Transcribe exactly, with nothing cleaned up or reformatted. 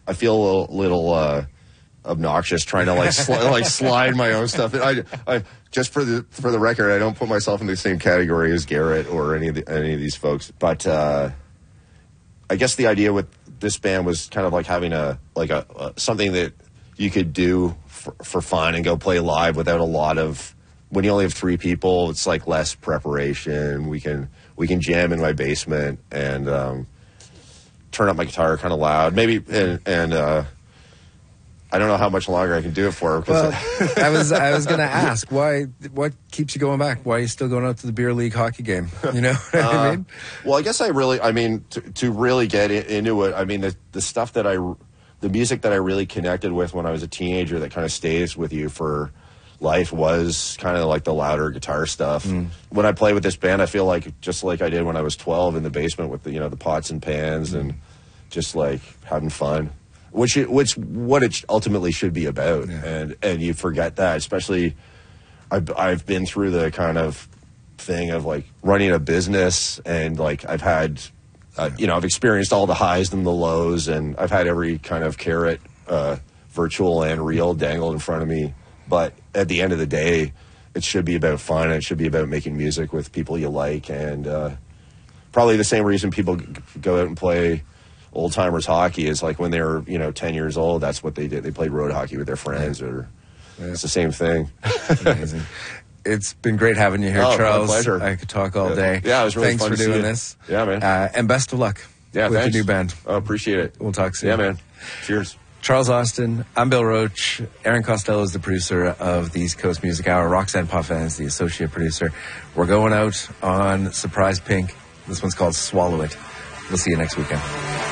I feel a little, little uh, obnoxious trying to like sli- like slide my own stuff. I, I just for the for the record, I don't put myself in the same category as Garrett or any of the, any of these folks. But uh, I guess the idea with this band was kind of like having a like a, a something that you could do for, for fun and go play live without a lot of. When you only have three people, it's like less preparation. We can we can jam in my basement and um, turn up my guitar kind of loud. Maybe and, and uh, I don't know how much longer I can do it for. Well, I was I was going to ask why what keeps you going back? Why are you still going out to the beer league hockey game? You know what uh, I mean? Well, I guess I really I mean to, to really get in, into it. I mean the the stuff that I the music that I really connected with when I was a teenager that kind of stays with you for life was kind of like the louder guitar stuff. Mm. When I play with this band, I feel like just like I did when I was twelve in the basement with the, you know, the pots and pans mm. and just like having fun, which it, which what it ultimately should be about. Yeah. And and you forget that, especially I've I've been through the kind of thing of like running a business, and like I've had uh, yeah. you know, I've experienced all the highs and the lows, and I've had every kind of carrot, uh, virtual and real, dangled in front of me. But at the end of the day, it should be about fun. It should be about making music with people you like. And uh, probably the same reason people g- go out and play old-timers hockey is like when they were, you know, ten years old, that's what they did. They played road hockey with their friends. or yeah. It's the same thing. Amazing. It's been great having you here, oh, Charles. My pleasure. I could talk all yeah. day. Yeah, it was really Thanks fun for to doing see this. Yeah, man. Uh, and best of luck yeah, with thanks. your new band. I oh, appreciate it. We'll talk soon. Yeah, man. Cheers. Charles Austin, I'm Bill Roach. Aaron Costello is the producer of the East Coast Music Hour. Roxanne Potvin is the associate producer. We're going out on Surprise Pink. This one's called Swallow It. We'll see you next weekend.